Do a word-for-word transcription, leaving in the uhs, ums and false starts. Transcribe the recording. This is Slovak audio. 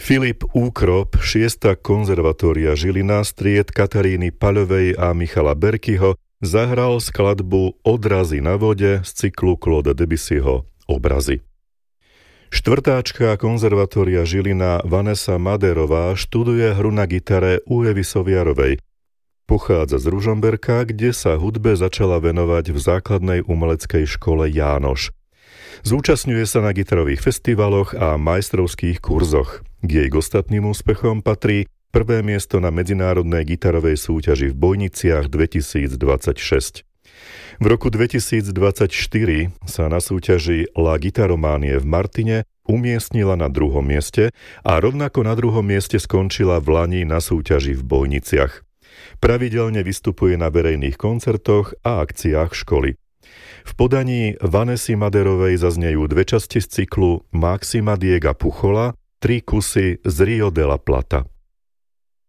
Filip Úkrop, šiesta konzervatória Žilina, stried Kataríny Paľovej a Michala Berkyho, zahral skladbu Odrazy na vode z cyklu Claude Debussyho Obrazy. Štvrtáčka konzervatória Žilina Vanessa Maderová študuje hru na gitare u Evy Soviarovej. Pochádza z Ružomberka, kde sa hudbe začala venovať v základnej umeleckej škole Jánoš. Zúčastňuje sa na gitarových festivaloch a majstrovských kurzoch. K jej ostatným úspechom patrí prvé miesto na medzinárodnej gitarovej súťaži v Bojniciach dvetisícdvadsaťšesť. V roku dvetisícdvadsaťštyri sa na súťaži La Guitaromanie v Martine umiestnila na druhom mieste a rovnako na druhom mieste skončila v lani na súťaži v Bojniciach. Pravidelne vystupuje na verejných koncertoch a akciách školy. V podaní Vanessy Maderovej zaznejú dve časti z cyklu Maxima Diega Puchola, tri kusy z Rio de la Plata.